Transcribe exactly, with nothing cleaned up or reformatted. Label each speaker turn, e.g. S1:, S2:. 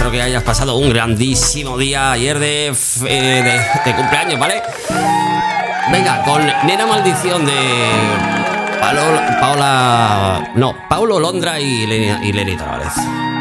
S1: espero que hayas pasado un grandísimo día ayer de, eh, de, de cumpleaños, ¿vale? Venga, con Nena Maldición de Paolo, Paola... No, Paulo Londra y Lenny, y Lenny Tavares.